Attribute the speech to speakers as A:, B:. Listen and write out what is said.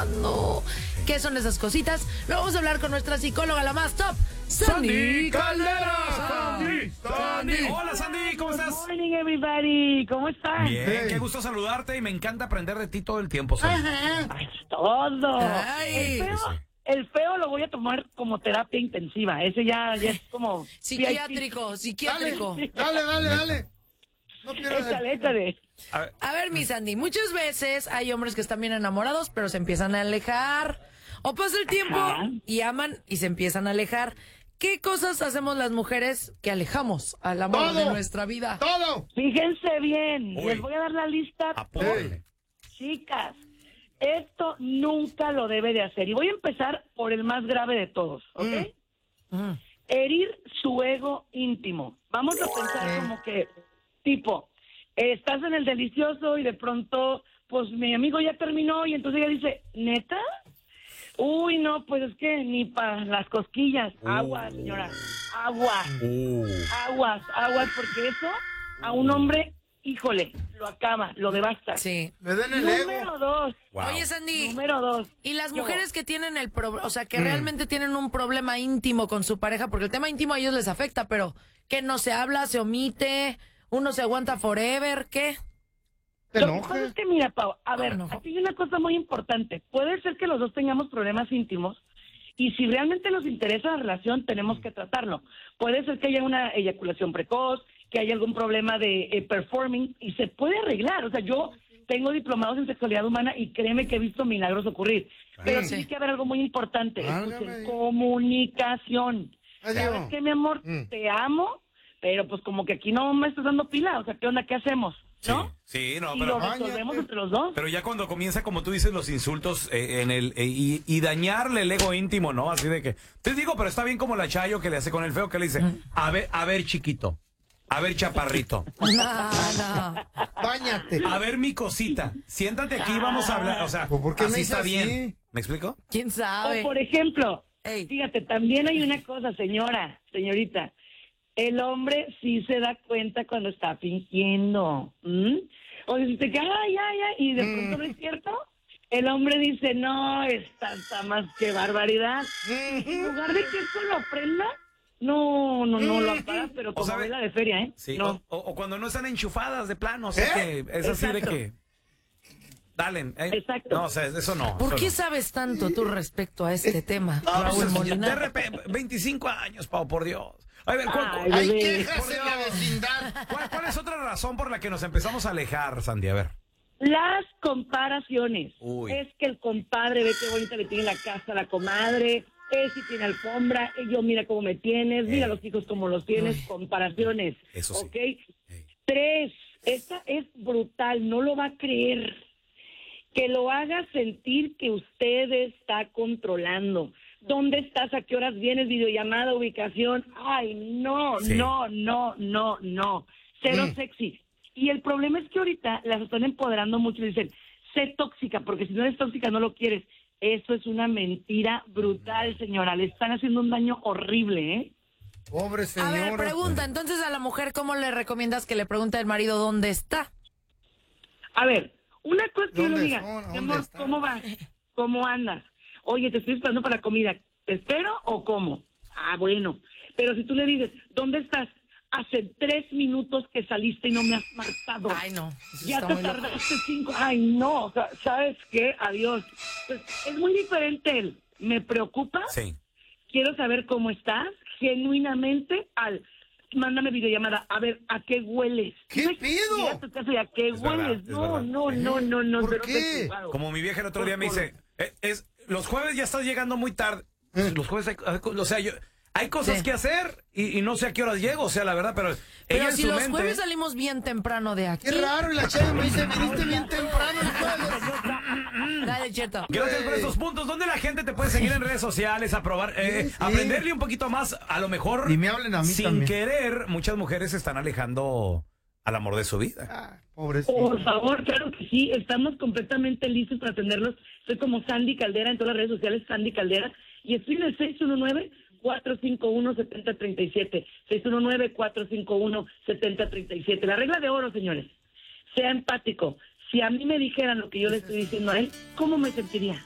A: pasando? ¿Qué son esas cositas? Lo vamos a hablar con nuestra psicóloga, la más top, Sandy Caldera.
B: Sandy. Hola, Sandy, ¿cómo estás?
C: Good morning, everybody. ¿Cómo están?
B: Bien, qué gusto saludarte y me encanta aprender de ti todo el tiempo, Sandy.
C: Ay, todo.
A: Ay.
C: El feo lo voy a tomar como terapia intensiva. Ese ya es como...
A: Psiquiátrico.
D: Dale. No pierdas
C: Échale.
A: A ver, mi Sandy, muchas veces hay hombres que están bien enamorados, pero se empiezan a alejar. O pasa el tiempo y aman y se empiezan a alejar. ¿Qué cosas hacemos las mujeres que alejamos al amor de nuestra vida?
D: ¡Todo!
C: Fíjense bien.
B: Uy.
C: Les voy a dar la lista.
B: Apúrale.
C: Chicas, esto nunca lo debe de hacer. Y voy a empezar por el más grave de todos, ¿ok? Herir su ego íntimo. Vamos a pensar como que, tipo, estás en el delicioso y de pronto, pues mi amigo ya terminó y entonces ella dice, ¿neta? Uy, no, pues es que ni para las cosquillas. Aguas, señora. Aguas, porque eso a un hombre, híjole, lo acaba, lo devasta.
A: Sí.
D: Me den el ego.
C: Número 2.
B: Wow.
A: Oye, Sandy.
C: Número 2.
A: Y las mujeres que tienen el o sea, que realmente tienen un problema íntimo con su pareja, porque el tema íntimo a ellos les afecta, pero que no se habla, se omite, uno se aguanta forever, ¿qué?
D: Te
C: Lo que pasa
D: enojes.
C: es que, mira, Pau, a ver,
A: no.
C: aquí hay una cosa muy importante. Puede ser que los dos tengamos problemas íntimos y si realmente nos interesa la relación, tenemos que tratarlo. Puede ser que haya una eyaculación precoz, que haya algún problema de performing y se puede arreglar. O sea, yo tengo diplomados en sexualidad humana y créeme que he visto milagros ocurrir. Pero
A: Sí.
C: tiene que haber algo muy importante.
D: Válgame
C: Escuchen,
D: Dios.
C: comunicación.
D: Adiós.
C: ¿Sabes qué, mi amor? Te amo, pero pues como que aquí no me estás dando pila. O sea, ¿qué onda? ¿Qué hacemos? ¿No?
B: Sí, no,
C: Y
B: pero...
C: lo resolvemos entre los dos.
B: Pero ya cuando comienza, como tú dices, los insultos y dañarle el ego íntimo, ¿no? Así de que... Te digo, pero está bien como la Chayo que le hace con el feo, que le dice, a ver, chiquito, a ver, chaparrito,
A: No.
D: Báñate.
B: a ver, mi cosita, siéntate aquí y vamos a hablar, o sea,
D: ¿Por qué me
B: así
D: dice
B: está
D: así?
B: bien. ¿Me explico?
A: ¿Quién sabe?
C: O por ejemplo,
A: Ey.
C: fíjate, también hay una cosa, señorita. El hombre sí se da cuenta cuando está fingiendo. O dice que, ay, y de pronto no es cierto. El hombre dice, no, esta está más que barbaridad. En lugar de que eso lo aprenda, no lo apaga, pero como
B: ¿sabe?
C: vela de feria, ¿eh?
B: Sí,
C: No.
B: o cuando no están enchufadas de plano, o sea que es así
C: Exacto.
B: de que... Dale,
C: Exacto.
B: No, o sea, eso no.
A: ¿Por
B: eso
A: qué
B: no.
A: sabes tanto tú respecto a este tema,
B: No,
A: Raúl
B: pues,
A: Molina?
B: de repente, 25 años, Pau, por Dios. A ver,
C: Ay,
D: Hay
C: bebé.
D: quejas en la vecindad.
B: ¿Cuál es otra razón por la que nos empezamos a alejar, Sandy? A ver.
C: Las comparaciones.
B: Uy.
C: Es que el compadre ve qué bonita le tiene la casa a la comadre, si tiene alfombra, yo mira cómo me tienes, mira los hijos cómo los tienes, comparaciones.
B: Eso sí.
C: ¿Ok? 3, esta es brutal, no lo va a creer. Que lo haga sentir que usted está controlando. ¿Dónde estás? ¿A qué horas vienes? Videollamada, ubicación. Ay, no.
B: Sí.
C: No. Cero sexy. Y el problema es que ahorita las están empoderando mucho y dicen, sé tóxica, porque si no eres tóxica no lo quieres. Eso es una mentira brutal, señora. Le están haciendo un daño horrible, ¿eh?
D: Pobre
A: A
D: señora.
A: ver, pregunta, entonces a la mujer, ¿cómo le recomiendas que le pregunte al marido dónde está?
C: A ver, una cosa que yo le
D: ¿Dónde
C: diga,
D: son?
C: mi
D: ¿Dónde
C: amor,
D: están?
C: ¿cómo vas? ¿Cómo andas? Oye, te estoy esperando para la comida. ¿Te espero o cómo? Ah, bueno. Pero si tú le dices, ¿dónde estás? Hace 3 minutos que saliste y no me has marcado.
A: Ay, no. Eso
C: Ya
A: está
C: te
A: muy loco.
C: tardaste 5. Ay, no. O sea, ¿sabes qué? Adiós. Pues, es muy diferente él. Me preocupa.
B: Sí.
C: Quiero saber cómo estás. Genuinamente mándame videollamada. A ver, ¿a qué hueles?
D: ¿Qué
C: No es-
D: pido?
C: Llega a tu casa y ¿a qué
B: Es verdad,
C: hueles?
B: es
C: No.
D: ¿Por
C: cero
D: qué?
C: sexy, claro.
B: Como mi vieja el otro día me dice, los jueves ya estás llegando muy tarde. Los jueves o sea, hay cosas
A: Sí.
B: que hacer y no sé a qué horas llego, o sea, la verdad, pero
A: Pero
B: ella
A: si
B: en su
A: los
B: mente...
A: jueves salimos bien temprano de aquí.
D: Qué raro, y la Chayo me dice, viniste bien temprano el jueves.
A: Dale, Cheto.
B: Gracias por estos puntos. ¿Dónde la gente te puede seguir en redes sociales,
D: Sí.
B: aprenderle un poquito más? A lo mejor,
D: Y me hablen a mí
B: sin
D: también.
B: querer, muchas mujeres se están alejando al amor de su vida.
D: Ah, pobrecito.
C: Por favor, claro que sí, estamos completamente listos para atenderlos. Soy como Sandy Caldera en todas las redes sociales, Sandy Caldera, y estoy en el 619-451-7037. 619-451-7037. La regla de oro, señores, sea empático. Si a mí me dijeran lo que yo le estoy diciendo a él, ¿cómo me sentiría?